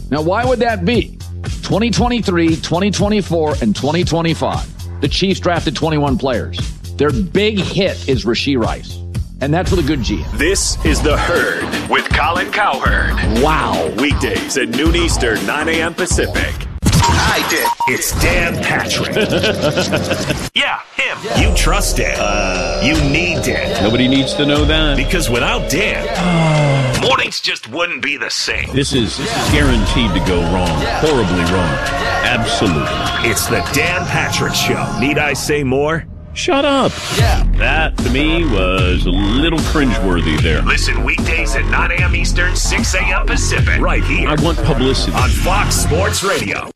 Now, why would that be? 2023, 2024, and 2025. The Chiefs drafted 21 players. Their big hit is Rashee Rice. And that's with a good GM. This is The Herd with Colin Cowherd. Wow. Weekdays at noon Eastern, 9 a.m. Pacific. I did. It's Dan Patrick. Yeah, him. Yeah. You trust Dan. You need Dan. Nobody needs to know that. Because without Dan, mornings just wouldn't be the same. This is guaranteed to go wrong. Horribly wrong. Absolutely. It's the Dan Patrick Show. Need I say more? Shut up. Yeah. That, to me, was a little cringeworthy there. Listen weekdays at 9 a.m. Eastern, 6 a.m. Pacific. Right here. I want publicity. On Fox Sports Radio.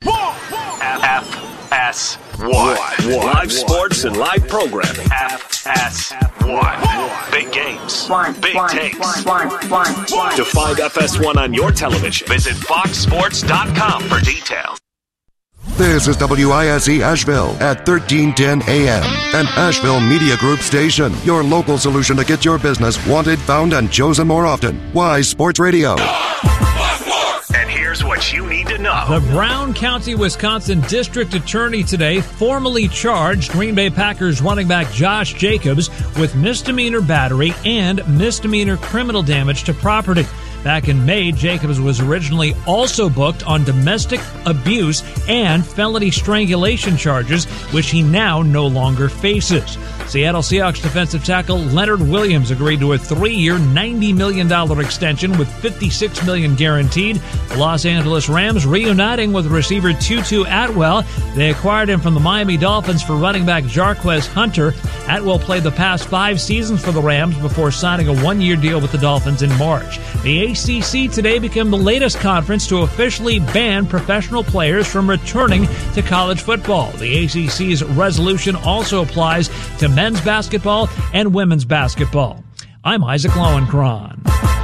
FS1. Live sports and live programming. FS1. Big games. Big takes. To find FS1 on your television, visit foxsports.com for details. This is WISE Asheville at 1310 AM, an Asheville Media Group station. Your local solution to get your business wanted, found, and chosen more often. Wise Sports Radio. And here's what you need to know. The Brown County, Wisconsin District Attorney today formally charged Green Bay Packers running back Josh Jacobs with misdemeanor battery and misdemeanor criminal damage to property. Back in May, Jacobs was originally also booked on domestic abuse and felony strangulation charges, which he now no longer faces. Seattle Seahawks defensive tackle Leonard Williams agreed to a 3-year, $90 million extension with $56 million guaranteed. The Los Angeles Rams reuniting with receiver Tutu Atwell. They acquired him from the Miami Dolphins for running back Jarquez Hunter. Atwell played the past 5 seasons for the Rams before signing a 1-year deal with the Dolphins in March. The ACC today became the latest conference to officially ban professional players from returning to college football. The ACC's resolution also applies to men's basketball and women's basketball. I'm Isaac Lowenkron.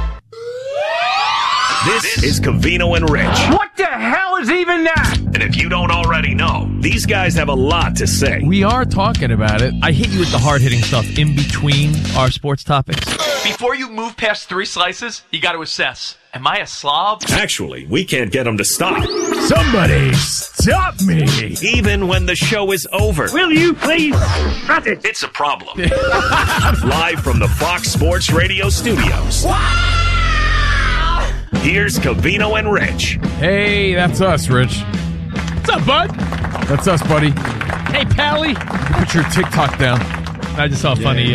This is Covino and Rich. What the hell is even that? And if you don't already know, these guys have a lot to say. We are talking about it. I hit you with the hard-hitting stuff in between our sports topics. Before you move past 3 slices, you got to assess. Am I a slob? Actually, we can't get them to stop. Somebody stop me! Even when the show is over. Will you please shut it? It's a problem. Live from the Fox Sports Radio studios. Here's Covino and Rich. Hey, that's us, Rich. What's up, bud? That's us, buddy. Hey, Pally. Put your TikTok down. I just saw a funny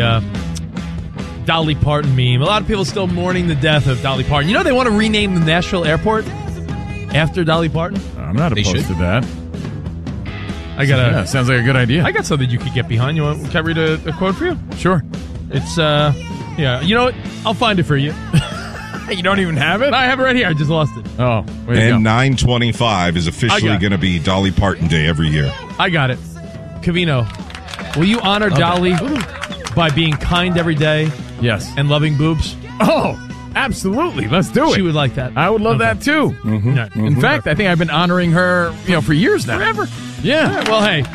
Dolly Parton meme. A lot of people still mourning the death of Dolly Parton. You know they want to rename the Nashville airport after Dolly Parton? I'm not opposed to that. Yeah, sounds like a good idea. I got something you could get behind. Can I read a quote for you? Sure. It's, yeah. You know what? I'll find it for you. You don't even have it? I have it right here. I just lost it. Oh, and 9/25 is officially going to be Dolly Parton Day every year. I got it. Covino, will you honor Dolly by being kind every day? Yes. And loving boobs? Oh, absolutely. Let's do it. She would like that. I would love that too. Mm-hmm. Yeah. In fact, I think I've been honoring her, for years now. Forever. Yeah. Right, well, hey,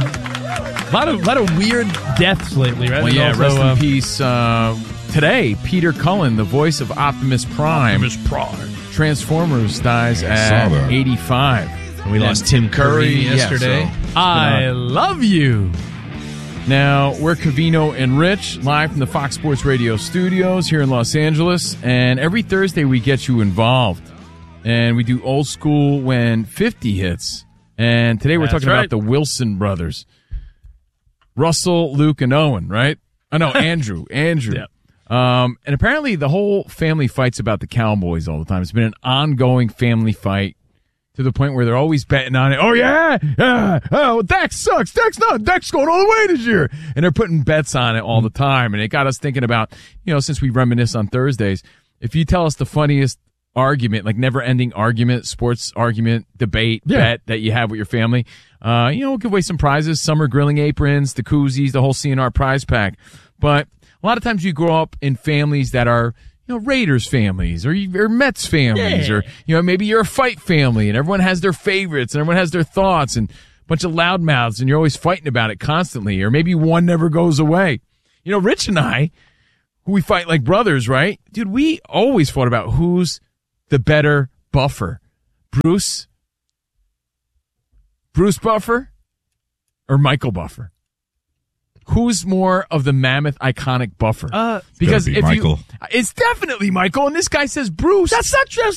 a lot of weird deaths lately, right? Well, yeah. Also, rest in peace. Today, Peter Cullen, the voice of Optimus Prime. Transformers dies at 85. And we lost Tim Curry yesterday. Yeah, so I love you. Now, we're Covino and Rich, live from the Fox Sports Radio studios here in Los Angeles. And every Thursday, we get you involved. And we do old school when 50 hits. And today, we're talking about the Wilson brothers. Russell, Luke, and Owen, right? Oh, no, Andrew. Yep. And apparently the whole family fights about the Cowboys all the time. It's been an ongoing family fight to the point where they're always betting on it. Oh, yeah. Oh, Dak sucks. Dak's going all the way this year. And they're putting bets on it all the time. And it got us thinking about, since we reminisce on Thursdays, if you tell us the funniest argument, like never-ending argument, sports argument, debate, bet that you have with your family, we'll give away some prizes, summer grilling aprons, the koozies, the whole CNR prize pack. But a lot of times you grow up in families that are, Raiders families or Mets families or, maybe you're a fight family and everyone has their favorites and everyone has their thoughts and a bunch of loudmouths and you're always fighting about it constantly or maybe one never goes away. Rich and I, who we fight like brothers, right? Dude, we always fought about who's the better buffer. Bruce Buffer or Michael Buffer? Who's more of the mammoth iconic Buffer? Because if Michael. It's definitely Michael, and this guy says Bruce. That's not just